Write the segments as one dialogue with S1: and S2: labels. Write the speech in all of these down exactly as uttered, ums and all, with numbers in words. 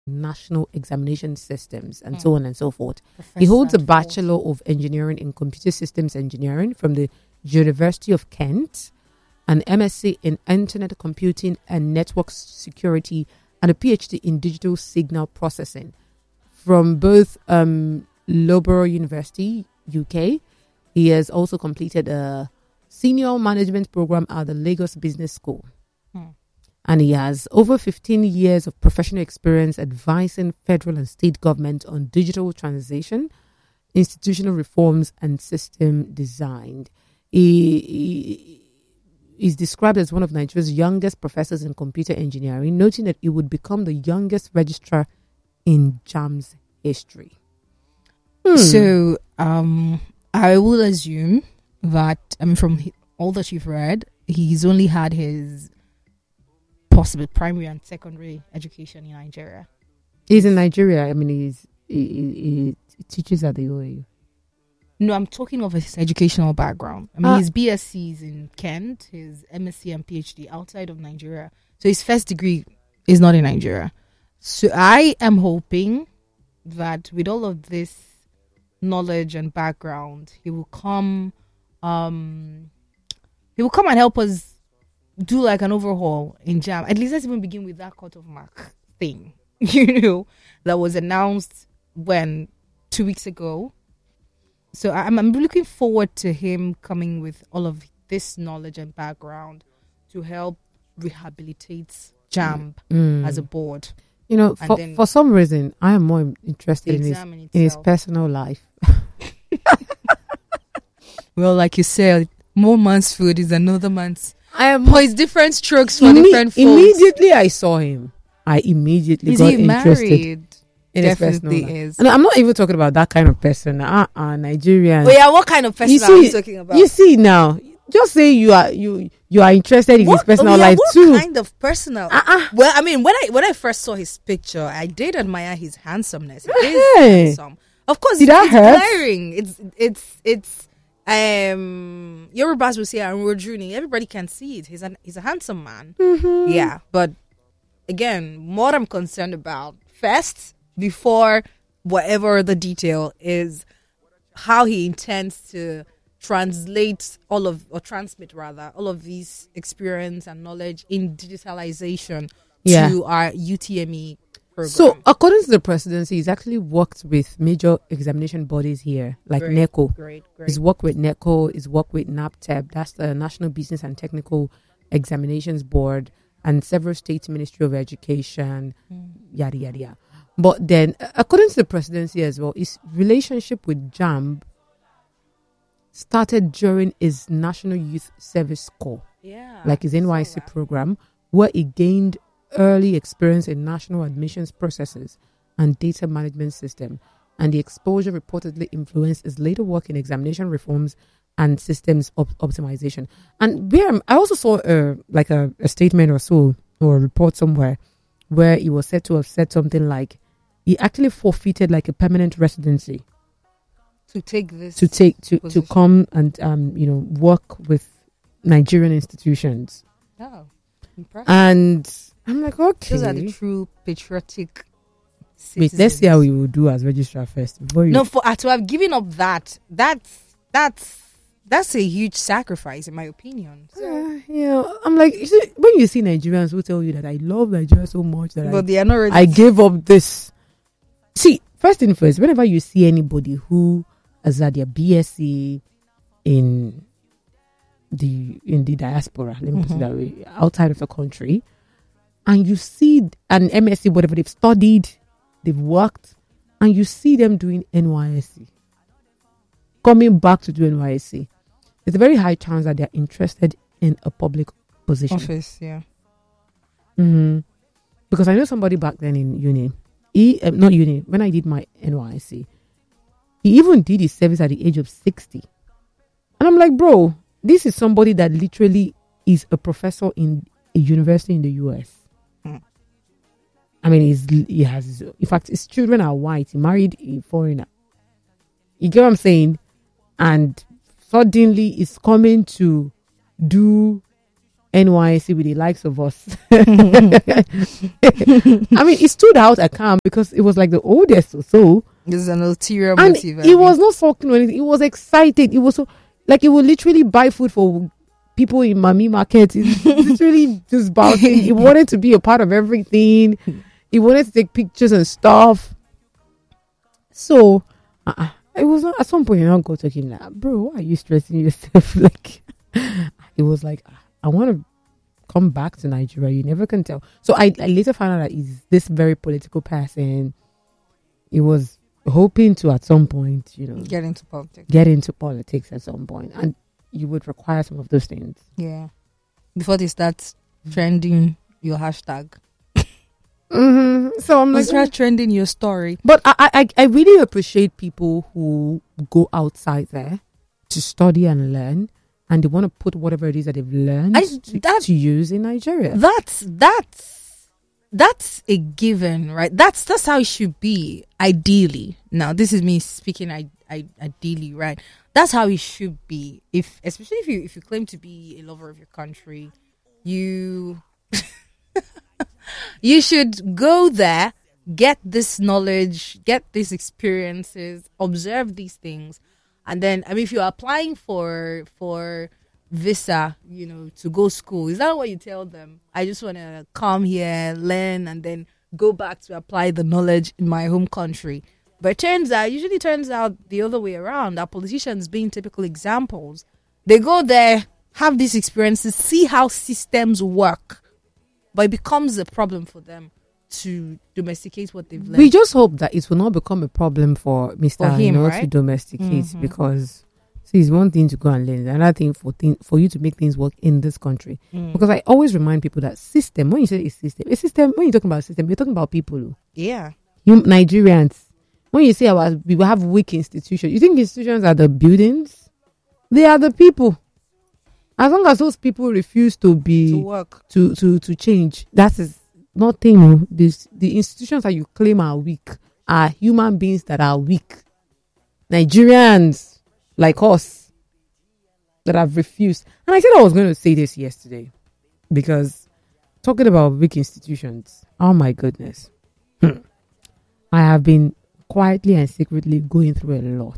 S1: national examination systems and mm. so on and so forth. Professor he holds a Bachelor of Engineering in Computer Systems Engineering from the University of Kent, an M S c in Internet Computing and Network Security, and a PhD in Digital Signal Processing from both um, Loughborough University, U K. He has also completed a senior management program at the Lagos Business School. Hmm. And he has over fifteen years of professional experience advising federal and state government on digital transition, institutional reforms, and system design. He, he is described as one of Nigeria's youngest professors in computer engineering, noting that he would become the youngest registrar in JAMB's history.
S2: Hmm. So, um, I will assume that, I mean, from all that you've read, he's only had his possible primary and secondary education in Nigeria.
S1: He's in Nigeria. I mean, he's, he, he, he teaches at the O A U.
S2: No, I'm talking of his educational background. I mean, uh, his B S c is in Kent, his M S c and PhD outside of Nigeria. So his first degree is not in Nigeria. So I am hoping that with all of this knowledge and background, he will come, um, he will come and help us do like an overhaul in JAMB. At least let's even begin with that cut-off mark thing, you know, that was announced when two weeks ago. So I'm, I'm looking forward to him coming with all of this knowledge and background to help rehabilitate JAMB mm. as a board.
S1: You know, for, for some reason, I am more interested in his, in his personal life.
S2: Well, like you said, one man's food is another man's. I am. Oh, it's different strokes for imme- different folks.
S1: Immediately I saw him, I immediately
S2: is
S1: got
S2: he
S1: interested.
S2: Married?
S1: In
S2: Definitely
S1: his personal
S2: is.
S1: And I'm not even talking about that kind of person. Uh, uh Nigerian.
S2: Oh yeah, what kind of person you see, are you talking about?
S1: You see now, just say you are you you are interested in
S2: what,
S1: his personal
S2: oh, yeah,
S1: life
S2: what
S1: too.
S2: What kind of personal?
S1: Uh-uh.
S2: Well, I mean, when I when I first saw his picture, I did admire his handsomeness. He is
S1: hey.
S2: handsome. Of course,
S1: did
S2: it's,
S1: that
S2: it's
S1: hurt?
S2: glaring. It's it's it's um Yorubas will say Arujuni. Everybody can see it. He's an he's a handsome man.
S1: Mm-hmm.
S2: Yeah, but again, what I'm concerned about first before whatever the detail is how he intends to translate all of or transmit rather all of these experience and knowledge in digitalization yeah. to our U T M E program.
S1: So according to the presidency, he's actually worked with major examination bodies here like
S2: great,
S1: NECO.
S2: Great, great.
S1: He's worked with NECO, he's worked with NAPTEB, that's the National Business and Technical Examinations Board, and several state Ministry of Education, mm. yada yada yada. But then, according to the presidency as well, his relationship with JAMB started during his National Youth Service Corps,
S2: yeah,
S1: like his N Y C program, where he gained early experience in national admissions processes and data management system. And the exposure reportedly influenced his later work in examination reforms and systems op- optimization. And where I also saw a, like a, a statement or so, or a report somewhere, where he was said to have said something like, he actually forfeited like a permanent residency
S2: to take this
S1: to take to,
S2: position.
S1: to come and um you know work with Nigerian institutions.
S2: Oh, impressive!
S1: And I'm like, okay,
S2: those are the true patriotic citizens.
S1: Wait, let's see how we will do as registrar first. Before you
S2: no, for uh, to have given up that that's that's that's a huge sacrifice in my opinion. So.
S1: Uh, you know, I'm like, you see, when you see Nigerians who tell you that I love Nigeria so much that
S2: but
S1: I,
S2: they are not ready
S1: I gave up this. See, first thing first, whenever you see anybody who has had their B S c in the in the diaspora, let me mm-hmm. put it that way, outside of the country, and you see an M S c, whatever they've studied, they've worked, and you see them doing N Y S C, coming back to do N Y S C, there's a very high chance that they're interested in a public position.
S2: Office, yeah.
S1: Mm-hmm. Because I know somebody back then in uni. He, uh, not uni, when I did my N Y S C, he even did his service at the age of sixty. And I'm like, bro, this is somebody that literally is a professor in a university in the U S. Mm. I mean, he's, he has, in fact, his children are white. He married a foreigner. You get what I'm saying? And suddenly is coming to do N Y C with the likes of us. I mean, it stood out at camp because it was like the oldest or so.
S2: There's an ulterior
S1: and
S2: motive.
S1: It was not sulking or anything. It was excited. It was so, like, it would literally buy food for people in Mami Market. It's literally just bouncing. It wanted to be a part of everything. It wanted to take pictures and stuff. So, uh, it was not, at some point, I got to him like, bro, why are you stressing yourself? Like, it was like, I want to come back to Nigeria. You never can tell. So I, I later found out that he's this very political person. He was hoping to, at some point, you know,
S2: get into politics.
S1: Get into politics at some point, and you would require some of those things.
S2: Yeah, before they start trending your hashtag.
S1: Mm-hmm. So I'm like,
S2: start trending your story.
S1: But I, I, I really appreciate people who go outside there to study and learn, and they want to put whatever it is that they've learned
S2: I,
S1: to,
S2: that,
S1: to use in Nigeria.
S2: That's that's that's a given, right? That's that's how it should be, ideally. Now, this is me speaking. I, I ideally, right? That's how it should be. If especially if you if you claim to be a lover of your country, you. You should go there, get this knowledge, get these experiences, observe these things, and then, I mean, if you're applying for for visa, you know, to go school, is that what you tell them? I just want to come here, learn, and then go back to apply the knowledge in my home country. But it turns out, usually turns out the other way around. Our politicians, being typical examples, they go there, have these experiences, see how systems work. But it becomes a problem for them to domesticate what they've learned.
S1: We just hope that it will not become a problem for Mister
S2: For him,
S1: you know,
S2: right?
S1: to domesticate,
S2: Mm-hmm.
S1: because see, it's one thing to go and learn, another thing for thing, for you to make things work in this country.
S2: Mm.
S1: Because I always remind people that system, when you say a system, a system, when you're talking about system, you're talking about people.
S2: Yeah.
S1: You Nigerians. When you say about we have weak institutions, you think institutions are the buildings? They are the people. As long as those people refuse to be
S2: To work.
S1: to to to change, that is nothing. This the institutions that you claim are weak are human beings that are weak. Nigerians like us that have refused. And I said I was going to say this yesterday because talking about weak institutions, oh my goodness, I have been quietly and secretly going through a lot.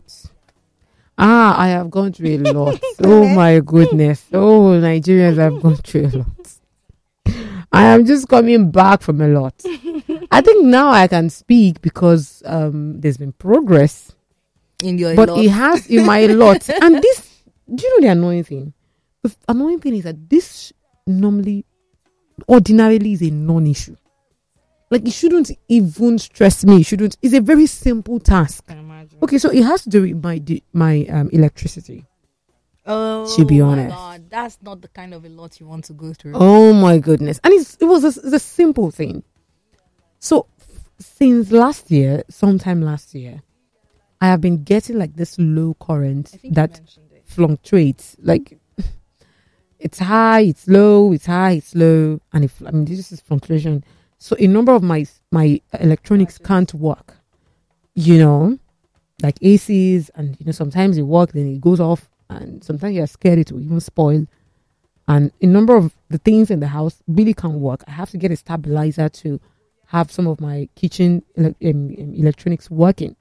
S1: Ah, I have gone through a lot. Oh my goodness. Oh, Nigerians have gone through a lot. I am just coming back from a lot. I think now I can speak because um, there's been progress.
S2: In your
S1: But
S2: lot.
S1: it has in my lot. And this, do you know the annoying thing? The annoying thing is that this normally, ordinarily is a non-issue. Like, it shouldn't even stress me. It shouldn't. It's a very simple task.
S2: I can imagine.
S1: Okay, so it has to do with my di- my um, electricity.
S2: Oh,
S1: To be
S2: my
S1: honest.
S2: God. That's not the kind of a lot you want to go through.
S1: Oh my goodness. And it's, it was a, it's a simple thing. So f- since last year, sometime last year, I have been getting like this low current
S2: I think you
S1: that
S2: mentioned it.
S1: fluctuates. Like, it's high, it's low, it's high, it's low. And if, I mean, this is fluctuation. So a number of my my electronics can't work, you know, like A Cs, and, you know, sometimes it works, then it goes off, and sometimes you're scared it will even spoil. And a number of the things in the house really can't work. I have to get a stabilizer to have some of my kitchen ele- um, um, electronics working.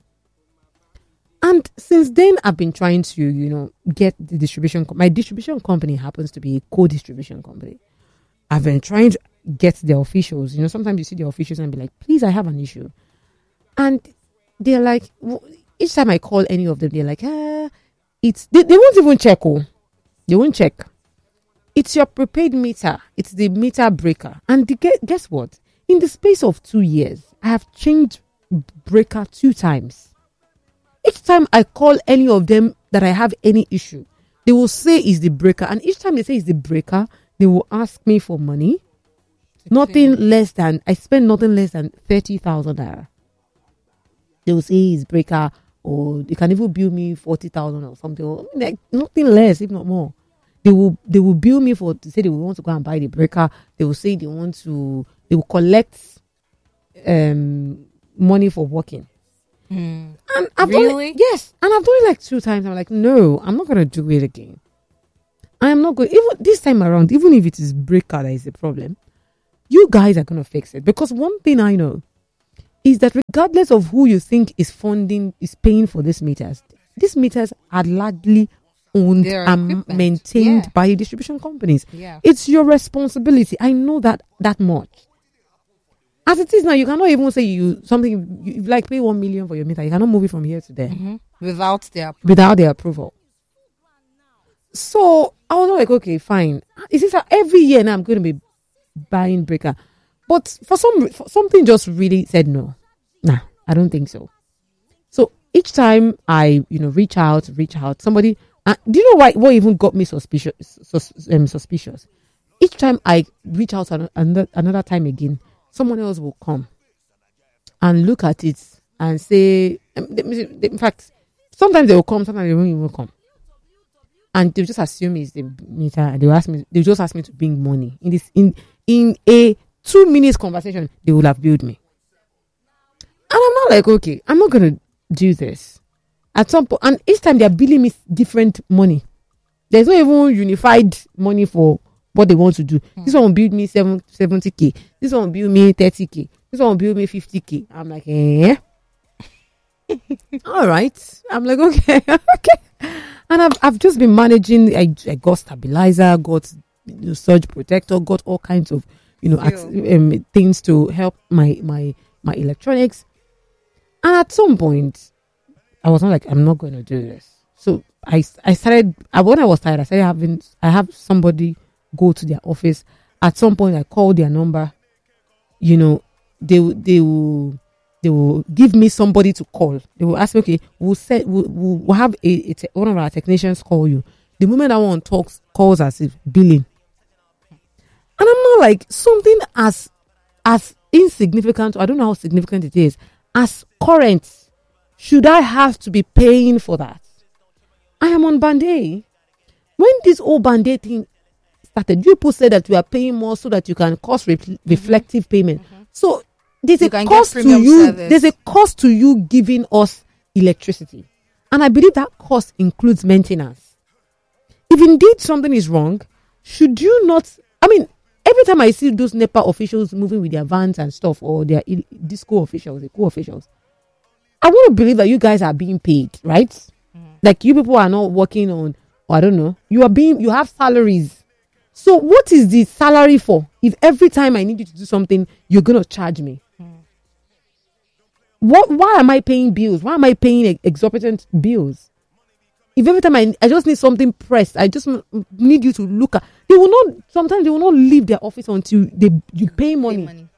S1: And since then, I've been trying to, you know, get the distribution. Co- my distribution company happens to be a co-distribution company. I've been trying to get the officials. You know, sometimes you see the officials and be like, please, I have an issue. And they're like, w- each time I call any of them, they're like, ah, it's, they, they won't even check. Oh, they won't check. It's your prepaid meter. It's the meter breaker. And the, guess what? In the space of two years, I have changed breaker two times. Each time I call any of them that I have any issue, they will say it's the breaker. And each time they say it's the breaker, they will ask me for money. Nothing less than, I spend nothing less than thirty thousand naira. They will say it's breaker, or they can even bill me forty thousand or something. Or, like, nothing less, if not more. They will they will bill me for, to say they will want to go and buy the breaker. They will say they want to, they will collect um money for working.
S2: Mm.
S1: And I've
S2: Really?
S1: done it, yes. And I've done it like two times. I'm like, no, I'm not going to do it again. I am not going, even this time around, even if it is breaker that is the problem, you guys are going to fix it. Because one thing I know is that regardless of who you think is funding, is paying for these meters, these meters are largely owned
S2: Their
S1: and
S2: equipment.
S1: maintained
S2: Yeah.
S1: by distribution companies.
S2: Yeah.
S1: It's your responsibility. I know that that much. As it is now, you cannot even say you something you like pay one million for your meter. You cannot move it from here to there
S2: Mm-hmm. Without their
S1: without their approval. So I was like, okay, fine. Is this a, every year now I'm going to be buying breaker? But for some for something just really said no. Nah, I don't think so. So each time I, you know, reach out, reach out, somebody. Uh, do you know why? What even got me suspicious? Sus, um, suspicious. Each time I reach out an- another another time again, someone else will come and look at it and say. Um, they- they- in fact, sometimes they will come, sometimes they won't even come, and they just assume it's the meter. And they will ask me. They just ask me to bring money in this in in a two minutes conversation. They will have billed me, and I'm not like, okay, I'm not gonna do this. At some point, and each time they are billing me different money. There's no even unified money for what they want to do. Mm. This one will bill me seven, seventy K. This one will bill me thirty K. This one will bill me fifty K. I'm like, eh? All right. I'm like, okay, okay. And I've I've just been managing. I, I got stabilizer, got you know, surge protector, got all kinds of you know at, um, things to help my my my electronics. And at some point, I was not like, I'm not going to do this. So I, I started, I, when I was tired, I started having, I have somebody go to their office. At some point, I called their number. You know, they, they will, they will give me somebody to call. They will ask me, okay, we'll set, we'll, we'll have a, a te- one of our technicians call you. The moment that one talks, calls as if billing. And I'm not like, something as, as insignificant, I don't know how significant it is, as current. Should I have to be paying for that? I am on Band-Aid. When this whole Band-Aid thing started, you people said that we are paying more so that you can cost re- mm-hmm. reflective payment. Mm-hmm. So there's
S2: you
S1: a cost to you. Service. There's a cost to you giving us electricity, and I believe that cost includes maintenance. If indeed something is wrong, should you not? I mean, every time I see those NEPA officials moving with their vans and stuff, or their il- disco officials, the co officials. I want to believe that you guys are being paid, right? Mm. Like you people are not working on, or I don't know, you are being, you have salaries. So what is the salary for? If every time I need you to do something, you're going to charge me. Mm. What? Why am I paying bills? Why am I paying exorbitant bills? If every time I, I just need something pressed, I just need you to look at, they will not, sometimes they will not leave their office until they you pay money. Pay money.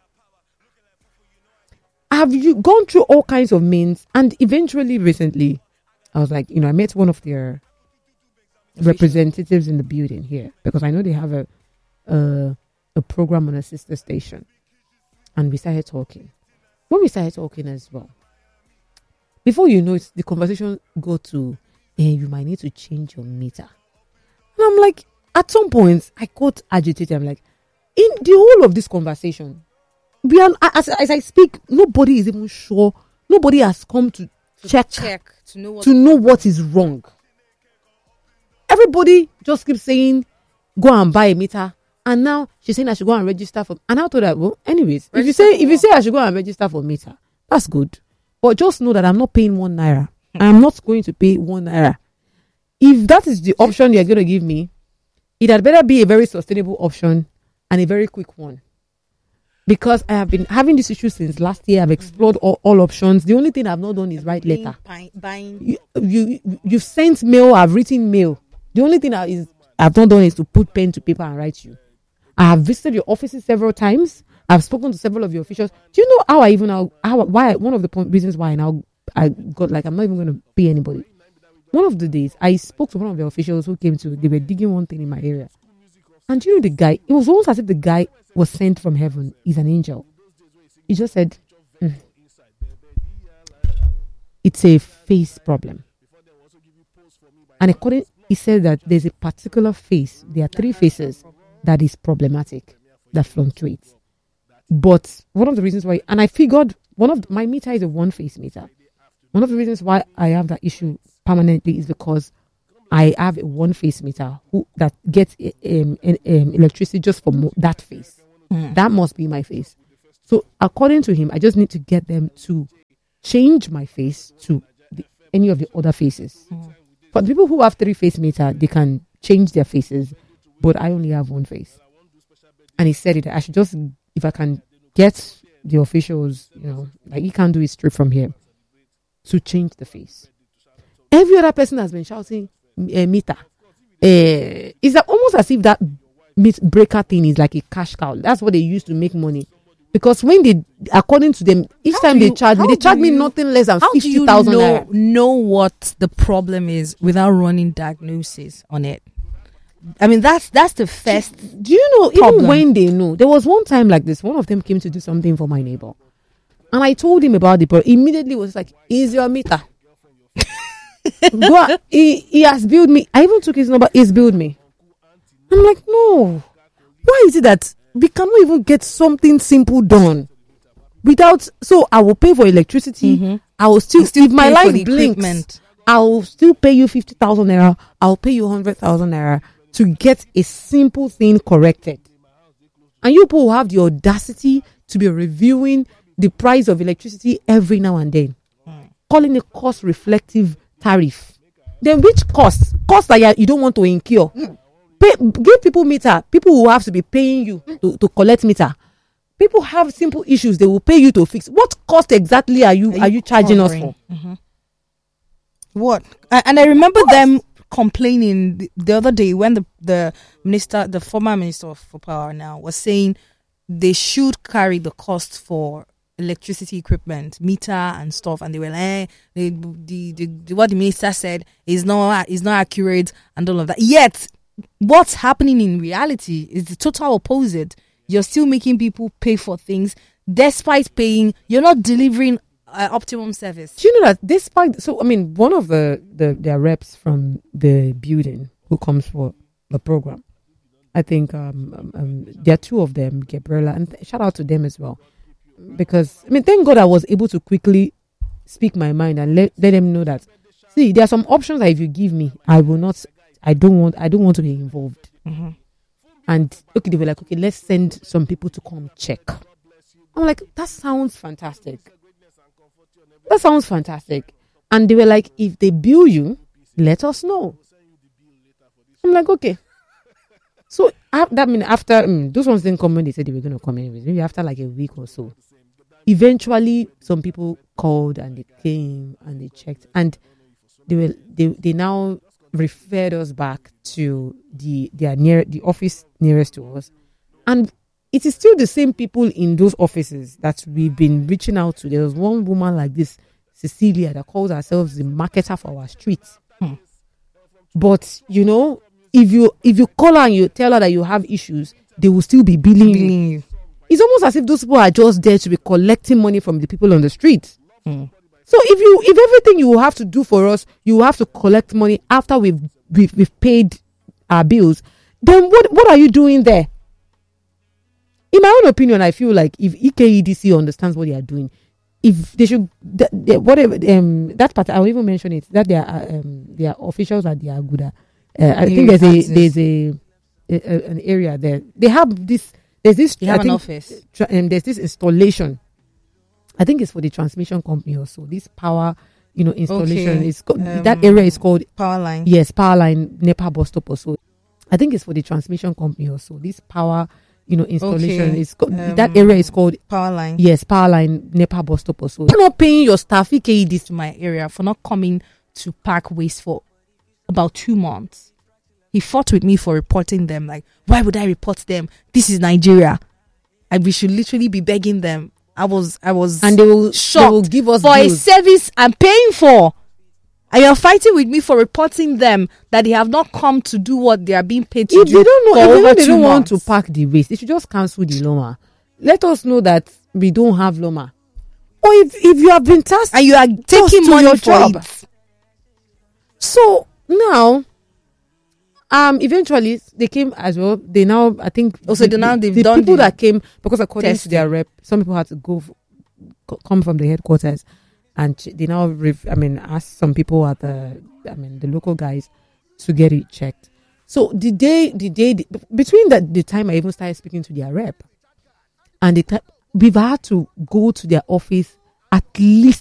S1: Have you gone through all kinds of means? And eventually, recently, I was like, you know, I met one of their representatives in the building here because I know they have a a, a program on a sister station. And we started talking. When we started talking as well, before you know it, the conversation go to, eh, you might need to change your meter. And I'm like, at some point, I got agitated. I'm like, in the whole of this conversation, we are, as, as I speak, nobody is even sure. Nobody has come to, to check,
S2: check to know what
S1: to know what is wrong. Everybody just keeps saying, "Go and buy a meter," and now she's saying I should go and register for. And I told her, well, anyways, register if you say if you say I should go and register for meter, that's good. But just know that I'm not paying one naira. I'm not going to pay one naira. If that is the option you're going to give me, it had better be a very sustainable option and a very quick one. Because I have been having this issue since last year. I've explored all, all options. The only thing I've not done is write letter.
S2: Buying, buying.
S1: You, you, you've sent mail. I've written mail. The only thing I is, I've not done is to put pen to paper and write you. I have visited your offices several times. I've spoken to several of your officials. Do you know how I even how, how why one of the point, reasons why I now I got like I'm not even going to pay anybody. One of the days I spoke to one of the officials who came to. They were digging one thing in my area, and you know the guy. It was almost as if the guy was sent from heaven. He's an angel. He just said, mm, "It's a face problem," and according he said that there's a particular face. There are three faces that is problematic, that fluctuates. But one of the reasons why, and I figured one of the, my meter is a one-face meter. One of the reasons why I have that issue permanently is because I have a one face meter who that gets um, um, electricity just from that face. Mm. That must be my face. So according to him, I just need to get them to change my face to the, any of the other faces. Mm. For the people who have three face meter, they can change their faces, but I only have one face. And he said it. I should just, if I can get the officials, you know, like you can't do it straight from here, to change the face. Every other person has been shouting uh, meter. Uh, it's like almost as if that meat breaker thing is like a cash cow. That's what they use to make money. Because when they, according to them, each how time you, they charge me, they charge me you, nothing less than fifty thousand naira.
S2: How do you know, know what the problem is without running diagnosis on it? I mean, that's that's the first.
S1: Do, do you know, problem. Even when they know, there was one time like this, one of them came to do something for my neighbor. And I told him about the problem. Immediately was like, is your meter? Go on, he, he has billed me. I even took his number, he's billed me. I'm like, no. Why is it that we cannot even get something simple done without? So I will pay for electricity. Mm-hmm. I will still, still if my light blinks, equipment. I will still pay you fifty thousand naira. I'll pay you one hundred thousand naira to get a simple thing corrected. And you people have the audacity to be reviewing the price of electricity every now and then, mm. calling it cost reflective tariff. Then which cost? Cost that you don't want to incur. Mm. Pay, give people meter. People will have to be paying you to, to collect meter. People have simple issues they will pay you to fix. What cost exactly are you are you, are you charging covering? us for?
S2: Mm-hmm. What? And I remember them complaining the, the other day when the, the minister, the former minister for power now, was saying they should carry the cost for electricity equipment, meter and stuff, and they were like, eh, the, the, the, the what the minister said is not is not accurate and all of that. Yet, what's happening in reality is the total opposite. You're still making people pay for things, despite paying. You're not delivering uh, optimum service.
S1: Do you know that despite? So I mean, one of the the their reps from the building who comes for the program, I think um, um, um there are two of them, Gabriela, and th- shout out to them as well. Because I mean, thank God I was able to quickly speak my mind and let, let them know that, see, there are some options that if you give me, I will not, I don't want, I don't want to be involved. Mm-hmm. And okay, they were like, okay, let's send some people to come check. I'm like, that sounds fantastic. That sounds fantastic. And they were like, if they bill you, let us know. I'm like, okay. So that I mean, after um, those ones didn't come when they said they were going to come anyways. Maybe after like a week or so, eventually some people called and they came and they checked, and they will they they now referred us back to the their near the office nearest to us, and it is still the same people in those offices that we've been reaching out to. There was one woman like this, Cecilia, that calls herself the marketer for our streets. Hmm. But you know, if you if you call her and you tell her that you have issues, they will still be billing, billing you. It's almost as if those people are just there to be collecting money from the people on the street. Mm. So if you if everything you will have to do for us, you will have to collect money after we've we've, we've paid our bills, then what what are you doing there? In my own opinion, I feel like if E K E D C understands what they are doing, if they should, th- th- whatever um, that part, I will even mention it, that they are um, they are officials that they are good at. Uh, I think there's a there's a, a, a an area there. They have this. There's this.
S2: They have
S1: I
S2: an
S1: think,
S2: office.
S1: Tra- um, there's this installation. I think it's for the transmission company also. This power, you know, installation.
S2: Okay.
S1: It's co-
S2: um,
S1: that area is called
S2: power line.
S1: Yes, power line. NEPA bus stop also. I think it's for the transmission company also. This power, you know, installation
S2: okay.
S1: is co-
S2: um,
S1: that area is called
S2: power line.
S1: Yes, power line. NEPA bus stop also. You're not paying your staff E K E D C
S2: to my area for not coming to park waste for about two months. He fought with me for reporting them. Like, why would I report them? This is Nigeria, and we should literally be begging them. I was, I was,
S1: and they will,
S2: shocked
S1: they will give us
S2: for
S1: bills.
S2: a service I'm paying for, and you're fighting with me for reporting them that they have not come to do what they are being paid to
S1: if
S2: do.
S1: They don't know,
S2: for
S1: if
S2: over
S1: they, know they don't
S2: months.
S1: want to pack the waste, they should just cancel the Loma. Let us know that we don't have Loma. Or if if you have been tasked
S2: and you are taking money
S1: your
S2: for
S1: job.
S2: it.
S1: So now. Um. Eventually, they came as well. They now, I think,
S2: also
S1: the,
S2: now they've
S1: the
S2: done
S1: people
S2: the
S1: that came, because according
S2: testing.
S1: to their rep, some people had to go, f- co- come from the headquarters, and they now, ref, I mean, asked some people at the, I mean, the local guys to get it checked. So the day, the day, the, between the, the time I even started speaking to their rep and the time, we've had to go to their office at least